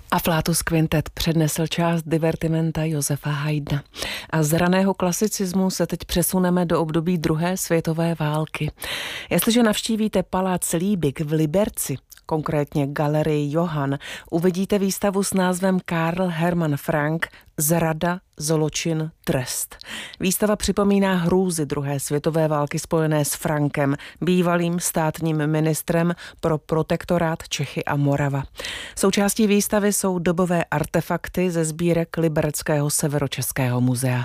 Afflatus Quintet přednesl část divertimenta Josefa Haydna. A z raného klasicismu se teď přesuneme do období druhé světové války. Jestliže navštívíte palác Liebig v Liberci, konkrétně galerii Johann, uvidíte výstavu s názvem Karl Hermann Frank Zrada, zločin, trest. Výstava připomíná hrůzy druhé světové války spojené s Frankem, bývalým státním ministrem pro protektorát Čechy a Morava. Součástí výstavy jsou dobové artefakty ze sbírek Libereckého severočeského muzea.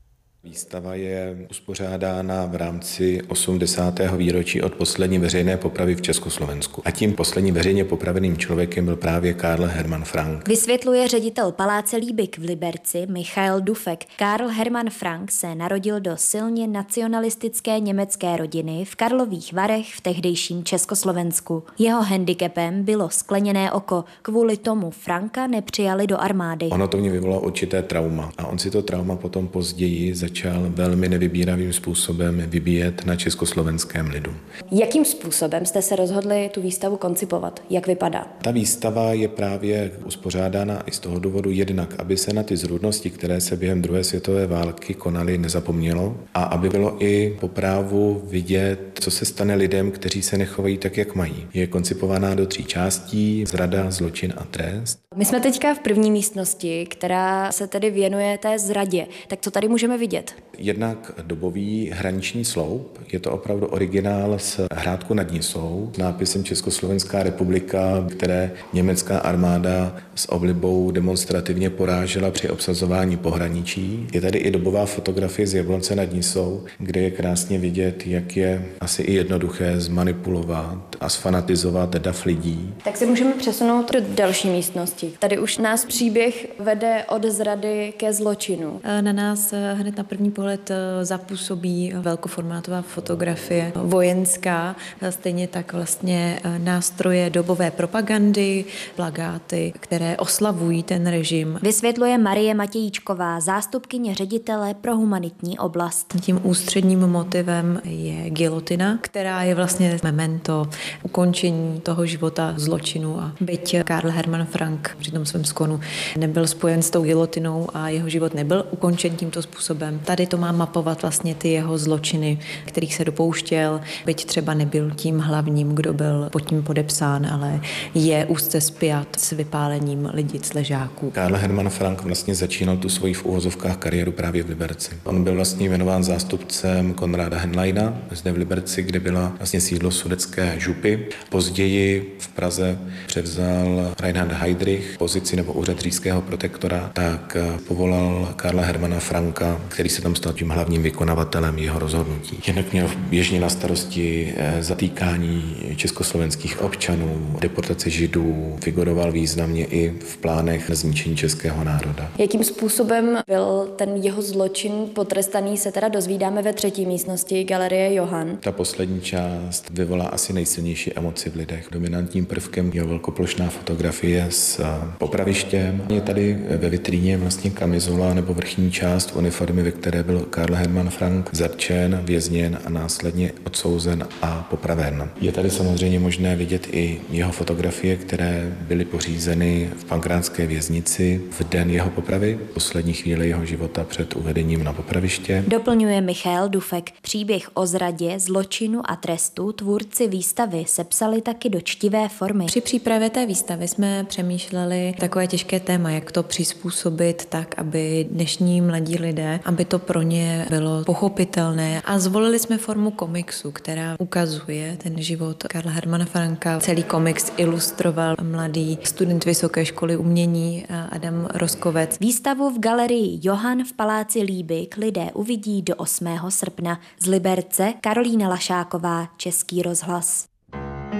Výstava je uspořádána v rámci 80. výročí od poslední veřejné popravy v Československu. A tím posledním veřejně popraveným člověkem byl právě Karl Hermann Frank. Vysvětluje ředitel paláce Liebig v Liberci Michael Dufek. Karl Hermann Frank se narodil do silně nacionalistické německé rodiny v Karlových Varech v tehdejším Československu. Jeho handicapem bylo skleněné oko. Kvůli tomu Franka nepřijali do armády. Ono to v něm vyvolalo určité trauma a on si to trauma potom později začal velmi nevybíravým způsobem vybíjet na československém lidu. Jakým způsobem jste se rozhodli tu výstavu koncipovat? Jak vypadá? Ta výstava je právě uspořádána i z toho důvodu jednak, aby se na ty zrůdnosti, které se během druhé světové války konaly, nezapomnělo a aby bylo i po právu vidět, co se stane lidem, kteří se nechovají tak, jak mají. Je koncipovaná do 3 částí: zrada, zločin a trest. My jsme teďka v první místnosti, která se tedy věnuje té zradě. Tak co tady můžeme vidět? Jednak dobový hraniční sloup, je to opravdu originál z Hrádku nad Nisou s nápisem Československá republika, které německá armáda s oblibou demonstrativně porážela při obsazování pohraničí. Je tady i dobová fotografie z Jablonce nad Nisou, kde je krásně vidět, jak je asi i jednoduché zmanipulovat a sfanatizovat dav lidí. Tak se můžeme přesunout do další místnosti. Tady už nás příběh vede od zrady ke zločinu. Na nás hned na první pohled zapůsobí velkoformátová fotografie vojenská, stejně tak vlastně nástroje dobové propagandy, plakáty, které oslavují ten režim. Vysvětluje Marie Matějíčková, zástupkyně ředitele pro humanitní oblast. Tím ústředním motivem je gilotina, která je vlastně memento ukončení toho života zločinu. A byť Karl Hermann Frank při tom svém skonu nebyl spojen s tou gilotinou a jeho život nebyl ukončen tímto způsobem, tady to má mapovat vlastně ty jeho zločiny, kterých se dopouštěl, byť třeba nebyl tím hlavním, kdo byl pod tím podepsán, ale je úzce spjat s vypálením lidic ležáků. Karl Hermann Frank vlastně začínal tu svoji v uvozovkách kariéru právě v Liberci. On byl vlastně jmenován zástupcem Konráda Henleina zde v Liberci, kde byla vlastně sídlo sudetské župy. Později v Praze převzal Reinhard Heydrich pozici nebo úřad říšského protektora, tak povolal Karla Hermanna Franka, který se tam stal tím hlavním vykonavatelem jeho rozhodnutí. Jednak měl běžně na starosti zatýkání československých občanů, deportace židů, figuroval významně i v plánech na zničení českého národa. Jakým způsobem byl ten jeho zločin potrestaný, se teda dozvídáme ve 3. místnosti galerie Johann. Ta poslední část vyvolá asi nejsilnější emoci v lidech. Dominantním prvkem je velkoplošná fotografie s popravištěm. Je tady ve vitríně vlastně kamizola nebo vrchní část uniformy, ve které byl Karl Hermann Frank zatčen, vězněn a následně odsouzen a popraven. Je tady samozřejmě možné vidět i jeho fotografie, které byly pořízeny v pankrátské věznici v den jeho popravy, poslední chvíli jeho života před uvedením na popraviště. Doplňuje Michael Dufek. Příběh o zradě, zločinu a trestu tvůrci výstavy sepsali taky do čtivé formy. Při přípravě té výstavy jsme přemýšleli takové těžké téma, jak to přizpůsobit tak, aby dnešní mladí lidé, aby to pro ně bylo pochopitelné, a zvolili jsme formu komiksu, která ukazuje ten život Karla Hermanna Franka. Celý komiks ilustroval mladý student Vysoké školy umění Adam Roskovec. Výstavu v galerii Johann v paláci Liebig lidé uvidí do 8. srpna. Z Liberce Karolína Lašáková, Český rozhlas.